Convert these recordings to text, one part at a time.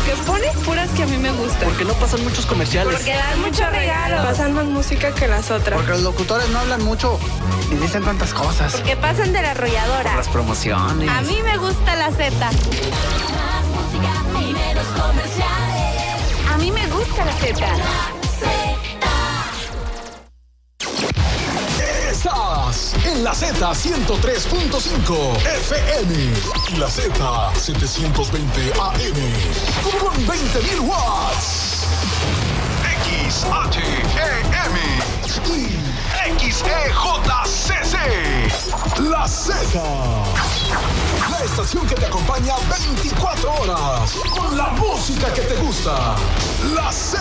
porque pone puras que a mí me gustan. Porque no pasan muchos comerciales. Porque dan muchos regalos. Pasan más música que las otras. Porque los locutores no hablan mucho y dicen tantas cosas. Porque pasan de la arrolladora. Por las promociones. A mí me gusta la Z. A mí me gusta la Z. Estás en la Z 103.5 FM y la Z 720 AM con 20.000 watts. XHEM y XEJCC. La Z. La estación que te acompaña 24 horas con la música que te gusta. La Z.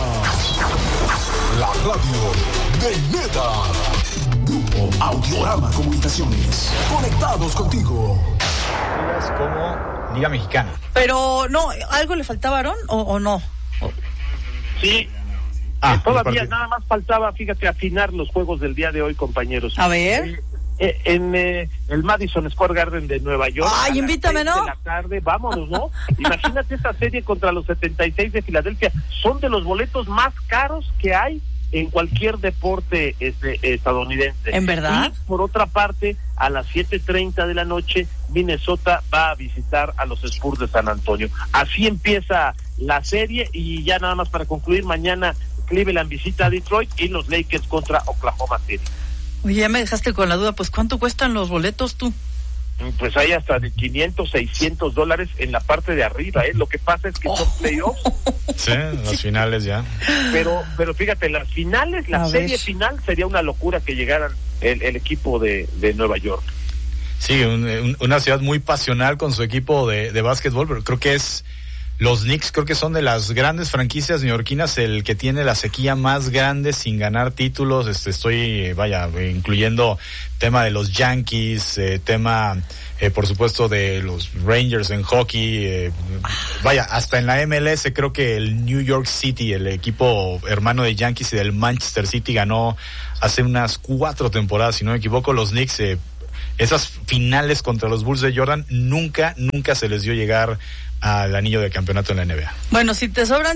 La radio de Neta. Grupo Audiorama Comunicaciones. Conectados contigo. Como Liga Mexicana. Pero no, ¿algo le faltaba a Aarón o no? Sí. Todavía nada más faltaba, fíjate, afinar los juegos del día de hoy, compañeros. A ver. En el Madison Square Garden de Nueva York. Ay, invítame, ¿no? De la tarde, vámonos, ¿no? Imagínate esta serie contra los 76 de Filadelfia. Son de los boletos más caros que hay en cualquier deporte estadounidense. ¿En verdad? Y por otra parte, a las 7:30 de la noche, Minnesota va a visitar a los Spurs de San Antonio. Así empieza la serie y ya nada más para concluir, mañana Cleveland visita a Detroit y los Lakers contra Oklahoma City. Oye, ya me dejaste con la duda, pues ¿cuánto cuestan los boletos tú? Pues hay hasta de $500, $600 en la parte de arriba, Lo que pasa es que son playoffs. Sí, las finales ya. Pero fíjate, las finales, la serie final sería una locura que llegaran el equipo de Nueva York. Sí, una ciudad muy pasional con su equipo de básquetbol, pero creo que los Knicks creo que son de las grandes franquicias neoyorquinas el que tiene la sequía más grande sin ganar títulos. Incluyendo tema de los Yankees, tema por supuesto de los Rangers en hockey, hasta en la MLS creo que el New York City, el equipo hermano de Yankees y del Manchester City, ganó hace unas 4 temporadas, si no me equivoco. Los Knicks, esas finales contra los Bulls de Jordan, nunca se les dio llegar al anillo de campeonato en la NBA. Bueno, si te sobran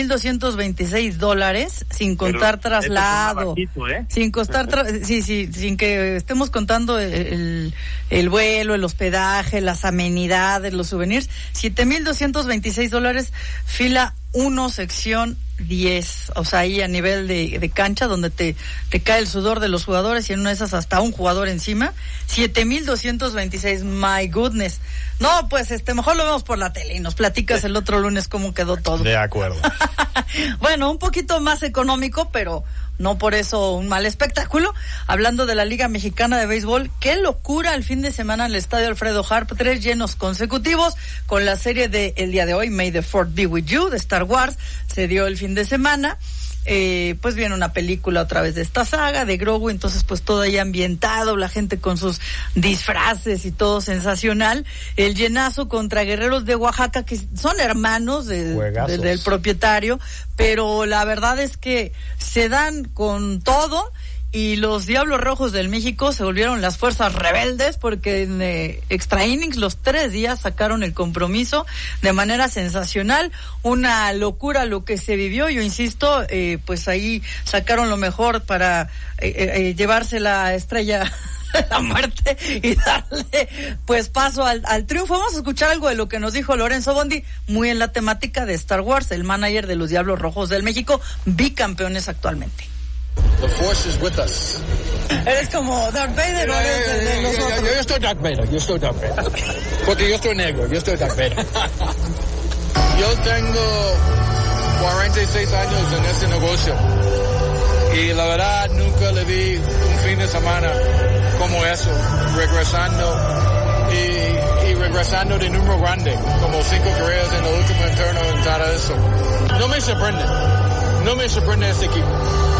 $7,226 sin contar traslado, sin costar sin que estemos contando el vuelo, el hospedaje, las amenidades, los souvenirs, $7,226, fila 1, sección 10, o sea, ahí a nivel de cancha donde te cae el sudor de los jugadores y en una de esas hasta un jugador encima. 7,226, my goodness. No, pues mejor lo vemos por la tele y nos platicas el otro lunes cómo quedó todo. De acuerdo. Bueno, un poquito más económico, pero no por eso un mal espectáculo. Hablando de la Liga Mexicana de Béisbol, qué locura el fin de semana en el Estadio Alfredo Harp, 3 llenos consecutivos con la serie de el día de hoy, May the Fourth Be With You, de Star Wars, se dio el fin de semana. Pues viene una película otra vez de esta saga de Grogu, entonces pues todo ahí ambientado, la gente con sus disfraces y todo sensacional. El llenazo contra Guerreros de Oaxaca, que son hermanos del propietario, pero la verdad es que se dan con todo. Y los Diablos Rojos del México se volvieron las fuerzas rebeldes porque en extra innings los 3 días sacaron el compromiso de manera sensacional. Una locura lo que se vivió, yo insisto, pues ahí sacaron lo mejor para llevarse la estrella la muerte y darle pues paso al triunfo. Vamos a escuchar algo de lo que nos dijo Lorenzo Bondi, muy en la temática de Star Wars, el manager de los Diablos Rojos del México, bicampeones actualmente. The Force is with us. ¿Eres como Darth Vader o eres de los otros? Yo estoy Darth Vader, Okay. Porque yo estoy negro, yo estoy Darth Vader. Yo tengo 46 años en este negocio y la verdad nunca le vi un fin de semana como eso, regresando de número grande, como 5 carreras en el último interno y todo eso. No me sorprende este equipo.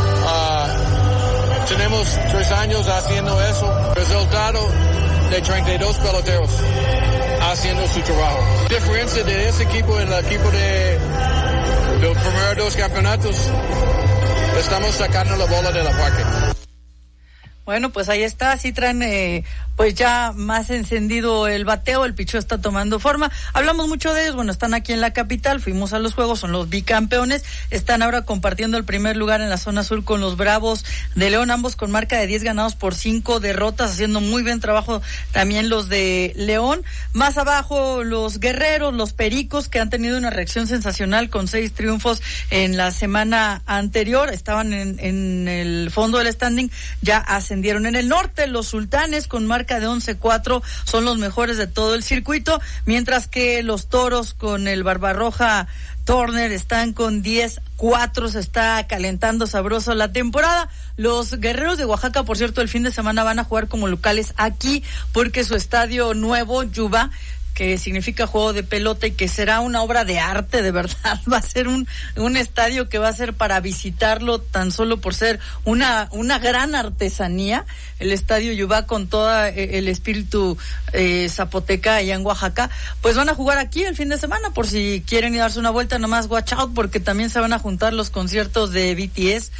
Tenemos 3 años haciendo eso. Resultado de 32 peloteros haciendo su trabajo. Diferencia de ese equipo en el equipo de los primeros 2 campeonatos, estamos sacando la bola de la parque. Bueno, pues ahí está, sí traen pues ya más encendido el bateo, el picheo está tomando forma. Hablamos mucho de ellos, bueno, están aquí en la capital, fuimos a los juegos, son los bicampeones, están ahora compartiendo el primer lugar en la zona sur con los Bravos de León, ambos con marca de 10 ganados por 5 derrotas, haciendo muy buen trabajo también los de León. Más abajo los Guerreros, los Pericos, que han tenido una reacción sensacional con 6 triunfos en la semana anterior, estaban en el fondo del standing, ya ascendieron. En el norte, los Sultanes con marca de 11-4 son los mejores de todo el circuito, mientras que los Toros con el Barbarroja Turner están con 10-4, se está calentando sabroso la temporada. Los Guerreros de Oaxaca, por cierto, el fin de semana van a jugar como locales aquí, porque su estadio nuevo, Yuba, que significa juego de pelota y que será una obra de arte, de verdad, va a ser un estadio que va a ser para visitarlo tan solo por ser una gran artesanía, el estadio Yubá con todo el espíritu zapoteca allá en Oaxaca. Pues van a jugar aquí el fin de semana, por si quieren ir a darse una vuelta, nomás watch out, porque también se van a juntar los conciertos de BTS,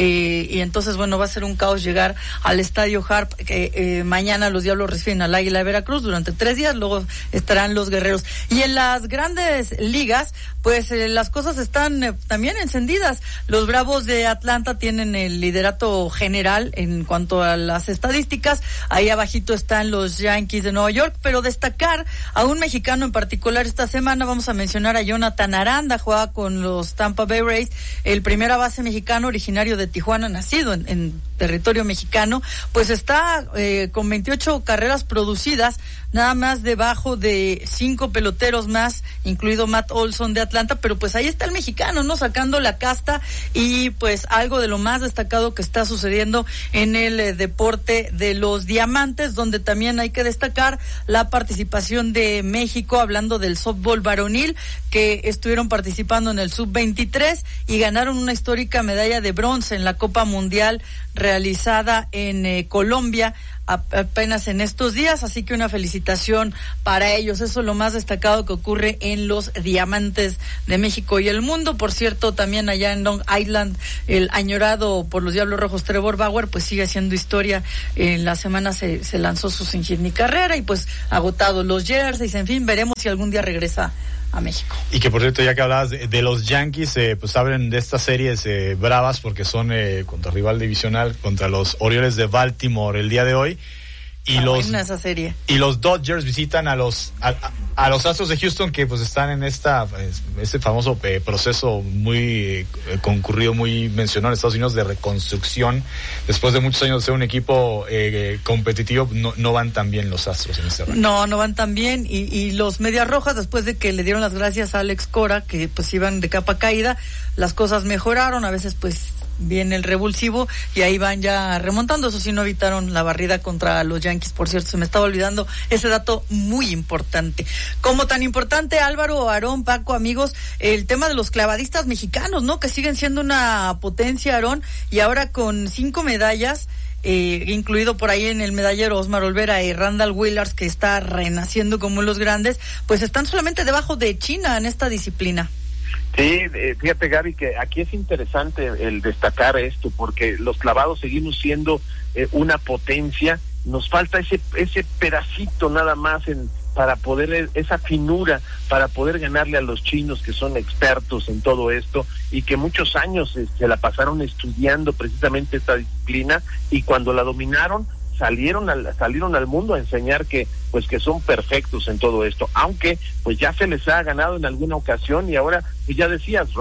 y entonces bueno, va a ser un caos llegar al estadio Harp, que mañana los Diablos reciben al Águila de Veracruz durante 3 días, luego estarán los Guerreros. Y en las grandes ligas, pues las cosas están también encendidas. Los Bravos de Atlanta tienen el liderato general en cuanto a las estadísticas, ahí abajito están los Yankees de Nueva York, pero destacar a un mexicano en particular esta semana. Vamos a mencionar a Jonathan Aranda, juega con los Tampa Bay Rays, el primera base mexicano originario de Tijuana, nacido en territorio mexicano, pues está con 28 carreras producidas, nada más debajo de 5 peloteros más, incluido Matt Olson de Atlanta, pero pues ahí está el mexicano, ¿no? Sacando la casta, y pues algo de lo más destacado que está sucediendo en el deporte de los diamantes, donde también hay que destacar la participación de México, hablando del softball varonil, que estuvieron participando en el sub-23 y ganaron una histórica medalla de bronce en la Copa Mundial realizada en Colombia apenas en estos días, así que una felicitación para ellos. Eso es lo más destacado que ocurre en los diamantes de México y el mundo. Por cierto, también allá en Long Island, el añorado por los Diablos Rojos Trevor Bauer, pues sigue haciendo historia. En la semana se lanzó su sin hit ni carrera, y pues agotado los jerseys, en fin, veremos si algún día regresa a México. Y que por cierto, ya que hablabas de los Yankees, pues abren de estas series bravas, porque son contra rival divisional, contra los Orioles de Baltimore el día de hoy. Y buena esa serie. Y los Dodgers visitan a los Astros de Houston, que pues están en este famoso proceso muy concurrido, muy mencionado en Estados Unidos, de reconstrucción. Después de muchos años de ser un equipo competitivo, no van tan bien los Astros en este ranking. No van tan bien, y los Medias Rojas, después de que le dieron las gracias a Alex Cora, que pues iban de capa caída, las cosas mejoraron, a veces pues viene el revulsivo y ahí van ya remontando. Eso sí, no evitaron la barrida contra los Yankees, por cierto, se me estaba olvidando ese dato muy importante. Como tan importante, Álvaro, Aarón, Paco, amigos, el tema de los clavadistas mexicanos, ¿no? Que siguen siendo una potencia, Aarón, y ahora con 5 medallas, incluido por ahí en el medallero Osmar Olvera y Randall Willars, que está renaciendo como los grandes, pues están solamente debajo de China en esta disciplina. Sí, fíjate, Gaby, que aquí es interesante el destacar esto, porque los clavados seguimos siendo una potencia. Nos falta ese pedacito nada más para poder, esa finura, para poder ganarle a los chinos, que son expertos en todo esto y que muchos años se la pasaron estudiando precisamente esta disciplina, y cuando la dominaron salieron al mundo a enseñar que son perfectos en todo esto, aunque pues ya se les ha ganado en alguna ocasión, y ahora pues ya decías,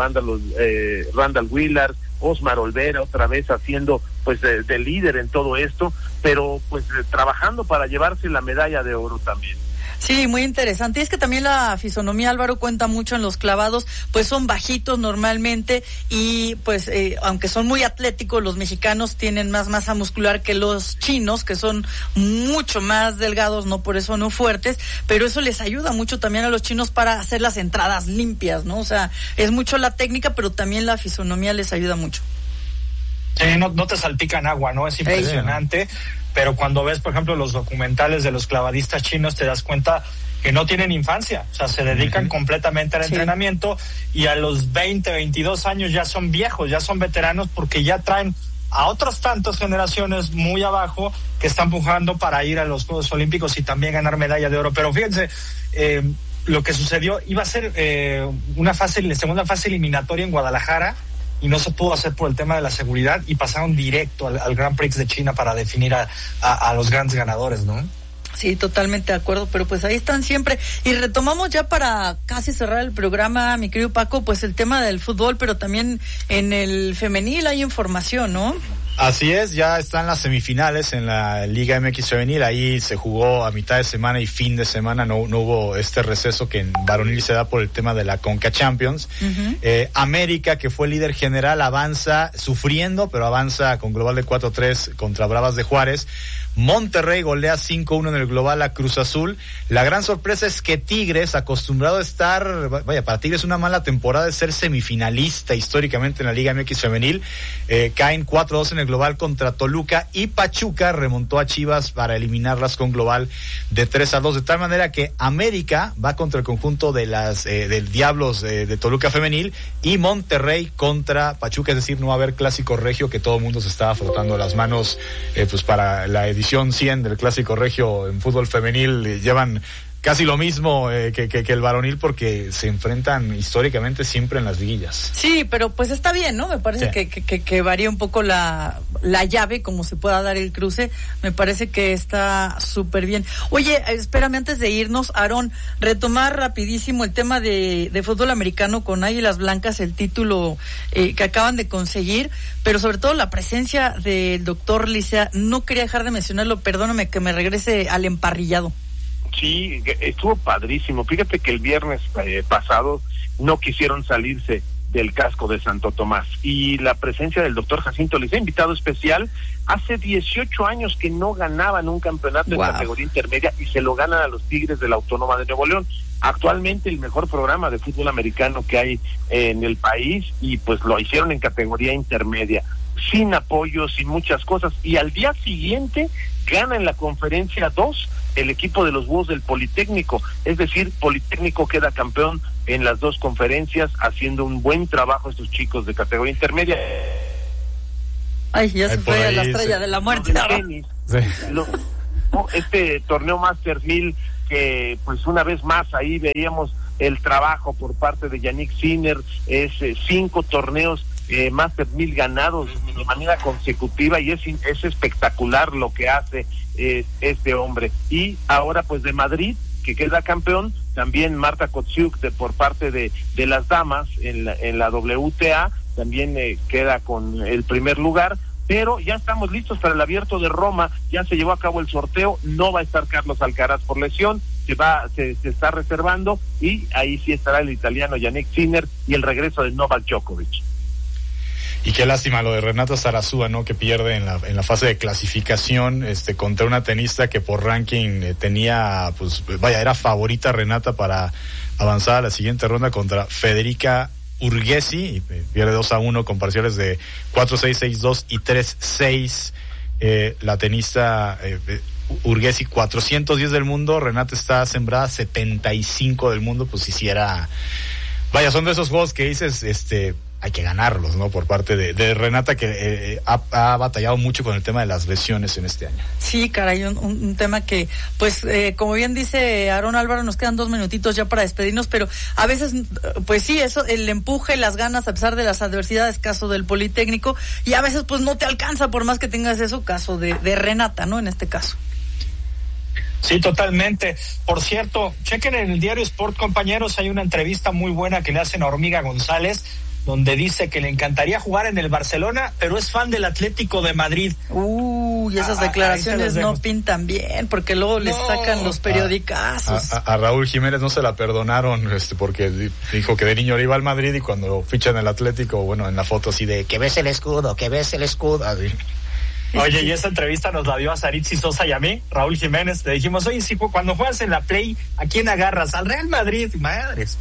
Randall Willard, Osmar Olvera otra vez haciendo pues de líder en todo esto, pero pues trabajando para llevarse la medalla de oro también. Sí, muy interesante. Y es que también la fisonomía, Álvaro, cuenta mucho en los clavados, pues son bajitos normalmente, y pues aunque son muy atléticos, los mexicanos tienen más masa muscular que los chinos, que son mucho más delgados, no por eso no fuertes, pero eso les ayuda mucho también a los chinos para hacer las entradas limpias, ¿no? O sea, es mucho la técnica, pero también la fisonomía les ayuda mucho. Sí, no te salpican agua, ¿no? Es impresionante. Pero cuando ves, por ejemplo, los documentales de los clavadistas chinos, te das cuenta que no tienen infancia, o sea, se dedican completamente al entrenamiento, y a los 20, 22 años ya son viejos, ya son veteranos, porque ya traen a otras tantas generaciones muy abajo que están pujando para ir a los Juegos Olímpicos y también ganar medalla de oro. Pero fíjense, lo que sucedió, iba a ser la segunda fase eliminatoria en Guadalajara y no se pudo hacer por el tema de la seguridad y pasaron directo al Grand Prix de China para definir a los grandes ganadores, ¿no? Sí, totalmente de acuerdo, pero pues ahí están siempre. Y retomamos ya para casi cerrar el programa, mi querido Paco, pues el tema del fútbol, pero también en el femenil hay información, ¿no? Así es, ya están las semifinales en la Liga MX Femenil, ahí se jugó a mitad de semana y fin de semana, no hubo este receso que en varonil se da por el tema de la Conca Champions. Uh-huh. América, que fue líder general, avanza sufriendo, pero avanza con global de 4-3 contra Bravas de Juárez. Monterrey golea 5-1 en el global a Cruz Azul. La gran sorpresa es que Tigres, acostumbrado a estar, para Tigres una mala temporada de ser semifinalista históricamente en la Liga MX Femenil, caen 4-2 en el global contra Toluca, y Pachuca remontó a Chivas para eliminarlas con global de 3-2, de tal manera que América va contra el conjunto de las del Diablos de Toluca Femenil, y Monterrey contra Pachuca, es decir, no va a haber clásico regio, que todo el mundo se estaba frotando las manos pues para la edición 100 del clásico regio en fútbol femenil. Llevan casi lo mismo que el varonil, porque se enfrentan históricamente siempre en las liguillas. Sí, pero pues está bien, ¿no? Me parece sí. que varía un poco la llave, como se pueda dar el cruce. Me parece que está súper bien. Oye, espérame, antes de irnos, Aarón, retomar rapidísimo el tema de fútbol americano con Águilas Blancas, el título que acaban de conseguir, pero sobre todo la presencia del doctor Licea. No quería dejar de mencionarlo, perdóname que me regrese al emparrillado. Sí, estuvo padrísimo. Fíjate que el viernes pasado no quisieron salirse del casco de Santo Tomás, y la presencia del doctor Jacinto Licea, invitado especial, hace 18 años que no ganaban un campeonato en categoría intermedia, y se lo ganan a los Tigres de la Autónoma de Nuevo León. Actualmente el mejor programa de fútbol americano que hay en el país, y pues lo hicieron en categoría intermedia, sin apoyo, sin muchas cosas, y al día siguiente gana en la conferencia 2 el equipo de los Búhos del Politécnico, es decir, Politécnico queda campeón en las dos conferencias, haciendo un buen trabajo estos chicos de categoría intermedia. Ay, ya se fue a la estrella de la muerte. Sí. Este torneo Masters 1000, que pues una vez más ahí veíamos el trabajo por parte de Yannick Sinner, es 5 torneos Masters 1000 ganados de manera consecutiva, y es espectacular lo que hace este hombre. Y ahora pues de Madrid, que queda campeón, también Marta Kotsiuk por parte de las damas en la WTA, también queda con el primer lugar. Pero ya estamos listos para el Abierto de Roma, ya se llevó a cabo el sorteo, no va a estar Carlos Alcaraz por lesión, se está reservando, y ahí sí estará el italiano Yannick Sinner y el regreso de Novak Djokovic. Y qué lástima lo de Renata Zarazúa, ¿no? Que pierde en la fase de clasificación contra una tenista que por ranking tenía, pues era favorita Renata para avanzar a la siguiente ronda contra Federica Urgesi, y pierde 2-1 con parciales de 4-6, 6-2 y 3-6. La tenista Urgesi 410 del mundo, Renata está sembrada 75 del mundo, pues hiciera... son de esos juegos que dices, hay que ganarlos, ¿no? Por parte de Renata, que ha batallado mucho con el tema de las lesiones en este año. Sí, caray, un tema que, pues, como bien dice Aarón Álvaro, nos quedan 2 minutitos ya para despedirnos, pero a veces, pues sí, eso, el empuje, las ganas, a pesar de las adversidades, caso del Politécnico, y a veces, pues, no te alcanza por más que tengas eso, caso de Renata, ¿no? En este caso. Sí, totalmente. Por cierto, chequen en el diario Sport, compañeros, hay una entrevista muy buena que le hacen a Hormiga González, donde dice que le encantaría jugar en el Barcelona, pero es fan del Atlético de Madrid. Y esas declaraciones no pintan bien, porque luego les sacan los periodicazos. A Raúl Jiménez no se la perdonaron, porque dijo que de niño le iba al Madrid, y cuando fichan el Atlético, bueno, en la foto así de que ves el escudo. Así. Oye, y esa entrevista nos la dio a Saritzi Sosa y a mí, Raúl Jiménez. Le dijimos, oye, si cuando juegas en la Play, ¿a quién agarras? Al Real Madrid, madres.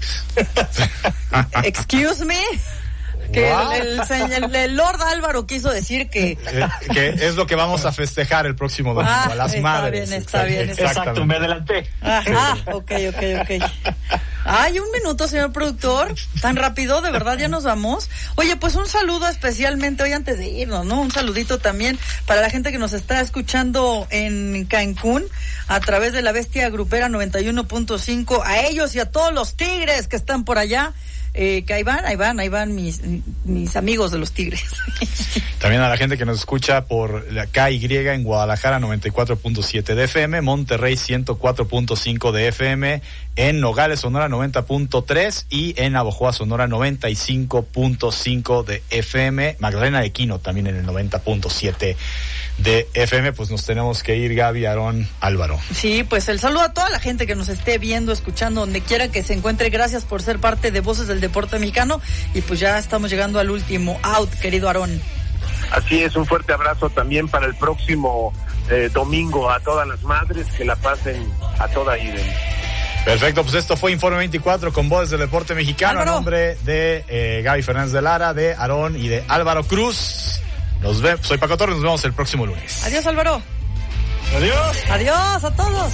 Excuse me. Que el Lord Álvaro quiso decir que es lo que vamos a festejar el próximo domingo, a las madres. Está bien. Exacto, me adelanté. Ok. Ay, un minuto, señor productor. Tan rápido, de verdad, ya nos vamos. Oye, pues un saludo especialmente hoy antes de irnos, ¿no? Un saludito también para la gente que nos está escuchando en Cancún a través de la Bestia Grupera 91.5. A ellos y a todos los tigres que están por allá. Que ahí van mis amigos de los Tigres. También a la gente que nos escucha por la KY en Guadalajara 94.7 de FM, Monterrey 104.5 de FM, en Nogales, Sonora 90.3 y en Navojoa, Sonora 95.5 de FM, Magdalena de Quino también en el 90.7 de FM. Pues nos tenemos que ir, Gaby, Aarón, Álvaro. Sí, pues el saludo a toda la gente que nos esté viendo, escuchando, donde quiera que se encuentre. Gracias por ser parte de Voces del Deporte Mexicano y pues ya estamos llegando al último out, querido Aarón. Así es, un fuerte abrazo también para el próximo domingo a todas las madres, que la pasen a toda iden. Perfecto, pues esto fue Informe 24 con Voces del Deporte Mexicano. Álvaro. A nombre de Gaby Fernández de Lara, de Aarón y de Álvaro Cruz. Nos vemos, soy Paco Torres, nos vemos el próximo lunes. Adiós, Álvaro. Adiós. Adiós a todos.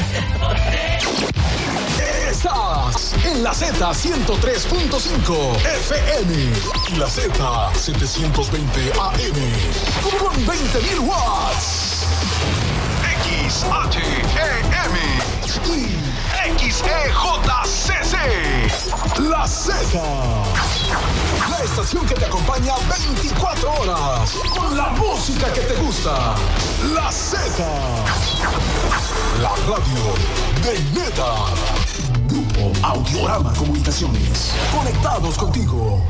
Estás en la Z103.5 FM y la Z720 AM con 20.000 watts. XHEM y XEJCC. La Z. La estación que te acompaña 24 horas con la música que te gusta. La Z. La radio de neta. Grupo Audiorama Comunicaciones. Conectados contigo.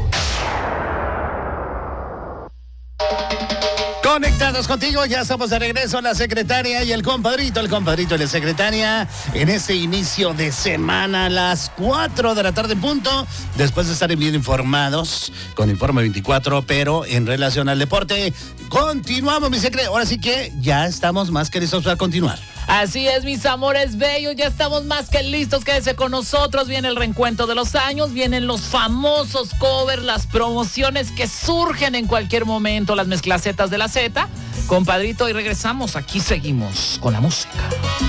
Conectados contigo, ya estamos de regreso, la secretaria y el compadrito y la secretaria en este inicio de semana a las 4 de la tarde en punto, después de estar bien informados con Informe 24, pero en relación al deporte, continuamos, mi secretaria. Ahora sí que ya estamos más que listos para continuar. Así es, mis amores bellos, ya estamos más que listos, quédese con nosotros, viene el reencuentro de los años, vienen los famosos covers, las promociones que surgen en cualquier momento, las mezclacetas de la Z, compadrito, y regresamos, aquí seguimos con la música.